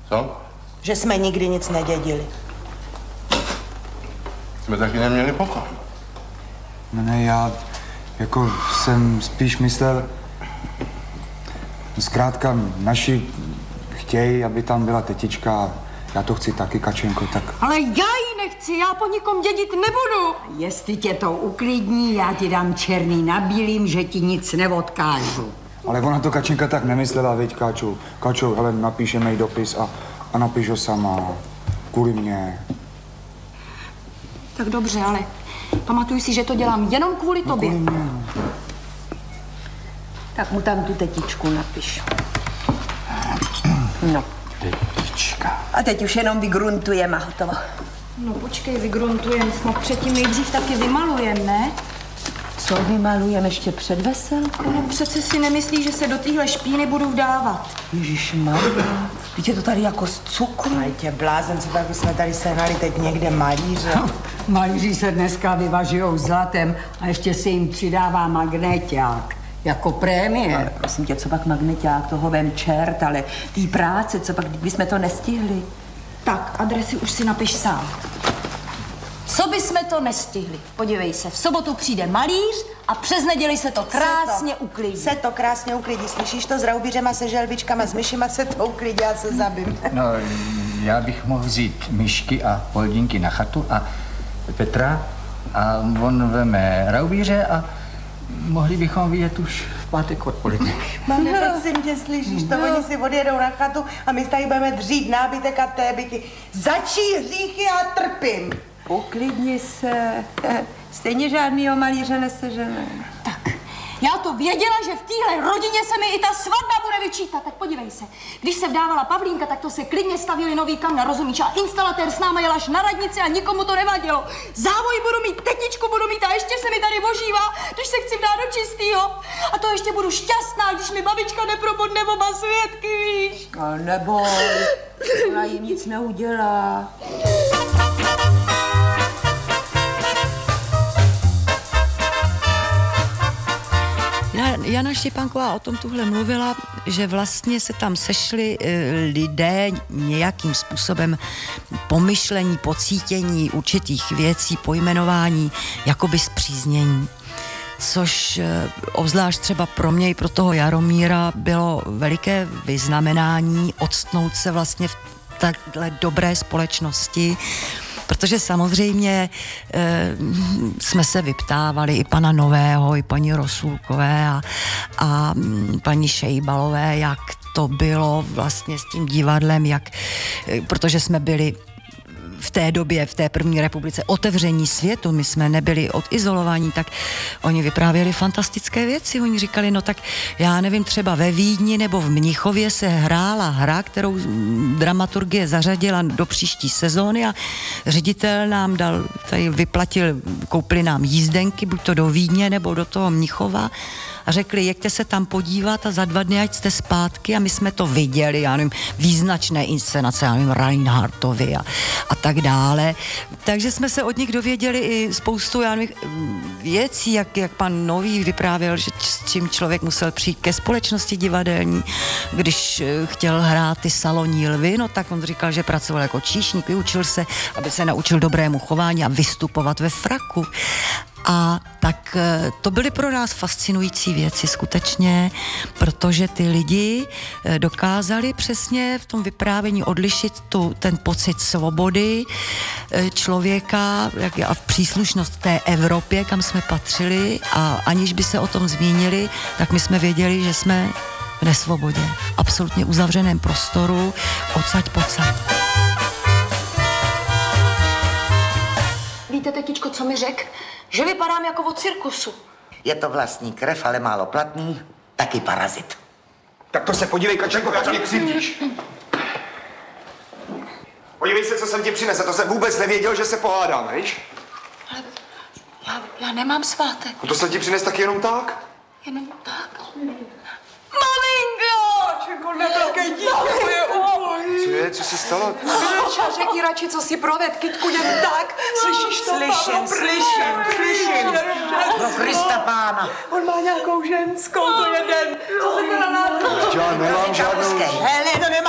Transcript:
Co? Že jsme nikdy nic nedědili. Jsme taky neměli pokoj. Ne, já jako jsem spíš myslel, zkrátka naši chtějí, aby tam byla tetička. Já to chci taky, Kačenko, tak... Ale já ji nechci, já po nikom dědit nebudu. Jestli tě to uklidní, já ti dám černý na bílým, že ti nic neodkážu. Ale ona to Kačenka tak nemyslela, viď, Káču. Káču, hele, napíšeme jí dopis a napíš ho sama. Kvůli mně. Tak dobře, ale pamatuj si, že to dělám jenom kvůli tobě. Kvůli mě. Tak mu tam tu tetičku napiš. No. Tetička. A teď už jenom vygruntujeme a hotovo. No počkej, vygruntujeme, snad předtím nejdřív taky vymalujem, ne? Co vymalujeme ještě před veselkou? No přece si nemyslí, že se do téhle špíny budu vdávat. Ježišmarja, teď je to tady jako z cukru. Ale tě blázen, co tak bychom tady sehnali teď někde malíře. Malíři se dneska vyvažujou zlatem a ještě se jim přidává magneťák. Jako prémie. Ale prosím tě, co pak magneťák, toho vem čert, ale tý práce, co pak, kdybychom to nestihli. Tak, adresy už si napiš sám. Co bychom to nestihli? Podívej se, v sobotu přijde malíř a přes neděli se to krásně uklidí. Se to krásně uklidí, slyšíš to? S raubířema, se želvičkama, s myšima se to uklidí, já se zabím. No, já bych mohl vzít myšky a poldinky na chatu a Petra a on veme raubíře a mohli bychom vidět už v pátek odpoledne. Máme, prosím tě, slyšíš to? Oni si odjedou na chatu a my tady budeme dřít nábytek a tébyky. Začí hříchy a trpím. Uklidni se. Stejně žádnýho malíře nesežene. Tak, já to věděla, že v téhle rodině se mi i ta svatba bude vyčítat. Tak podívej se, když se vdávala Pavlínka, tak to se klidně stavili nový kamna, rozumíš? A instalatér s náma jel až na radnici a nikomu to nevadilo. Závoj budu mít, tetičku budu mít a ještě se mi tady ožívá, když se chci vdát do čistýho. A to ještě budu šťastná, když mi babička neprobodne oba svědky, víš? Ale neboj, ona jim nic neudělá. Jana Štěpánková o tom tuhle mluvila, že vlastně se tam sešli lidé nějakým způsobem pomyšlení, pocítění určitých věcí, pojmenování, jakoby zpříznění. Což obzvlášť třeba pro mě i pro toho Jaromíra bylo veliké vyznamenání odstnout se vlastně v takhle dobré společnosti, protože samozřejmě jsme se vyptávali i pana Nového, i paní Rosulkové a paní Šejbalové, jak to bylo vlastně s tím divadlem, protože jsme byli v té době, v té první republice otevření světu, my jsme nebyli odizolovaní, tak oni vyprávěli fantastické věci. Oni říkali, no tak já nevím, třeba ve Vídni nebo v Mnichově se hrála hra, kterou dramaturgie zařadila do příští sezóny a ředitel nám vyplatil, koupili nám jízdenky, buď to do Vídně nebo do toho Mnichova a řekli, jeďte se tam podívat a za 2 dny, ať jste zpátky a my jsme to viděli, já nevím, význačné inscenace, já nevím, Reinhardtovi a tak dále. Takže jsme se od nich dověděli i spoustu, já nevím, věcí, jak pan Nový vyprávěl, že s čím člověk musel přijít ke společnosti divadelní, když chtěl hrát ty salonní lvy, no tak on říkal, že pracoval jako číšník, vyučil se, aby se naučil dobrému chování a vystupovat ve fraku. A tak to byly pro nás fascinující věci skutečně, protože ty lidi dokázali přesně v tom vyprávění odlišit ten pocit svobody člověka a příslušnost té Evropě, kam jsme patřili a aniž by se o tom zmínili, tak my jsme věděli, že jsme v nesvobodě, v absolutně uzavřeném prostoru, odsaď pocať. Víte, tetičko, co mi řek? Že vypadám jako od cirkusu. Je to vlastní krev, ale málo platný, taky parazit. Tak to se podívej, Kačenko, jak mě křivdíš. Podívej se, co jsem ti přinesl, to jsem vůbec nevěděl, že se pohádáme, víš? Ale já nemám svátek. No to jsem ti přines tak jenom tak? Jenom tak. Maminko! Kačenko, netakej dítě, moje ubohý. Co je, co se stalo? Miluča, řekni radši, co si proved, kytku, jen tak. Slyšíš to? Slyším. Pro Krista Pána. On má nějakou ženskou, to jeden. Co se teda na... Já nemám žádnou... Hele, to nemá